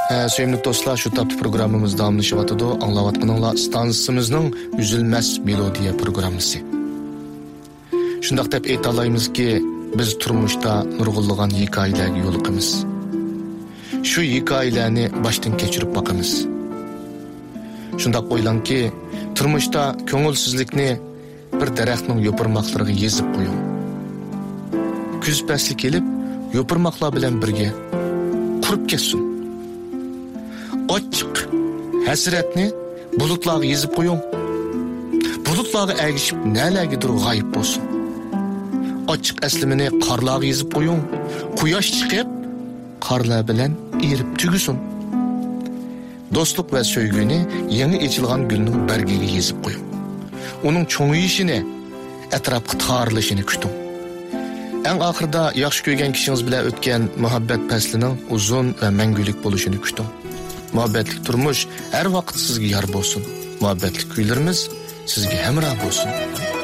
Sevimli dostlar, şu taptı programımız davamlaşıvatıdı. Anlavatqanыңlar stansimizning üzülmez melodiya programmasi. Shundaq deb aytalaymiz-ki, biz turmuşda nurg'unlagan hikoyalarga yo'liqamiz. Shu hikoyalarni boshdan kechirib boqamiz. Shundaq o'ylanki, turmuşda ko'ngilsizlikni bir daraxtning yo'pirmoqlariga yezib qo'ying. Kuz fasli kelib, yo'pirmoqlar bilan birga qurib ketsin. Ochiq hasratni bulutlarga yezib qo'ying. Bulutlarga ergishib nalagidir g'oyib bo'lsin. Ochiq aslimini qorlarga yezib qo'ying. Quyosh chiqib, qorlar bilan erib tugusin. Do'stlik va sevgini yangi echilgan gulning bargiga yezib qo'ying. Uning cho'ng'iyishini, atrofga tarilishini kuting. Eng oxirida yaxshi ko'rgan kishingiz bilan o'tgan muhabbat faslining uzun va mangulik bo'lishini kuting. Muhabbatlik turmush har vaqt sizga yor bo'lsin. Muhabbatlik kuylarimiz sizga hamroh bo'lsin.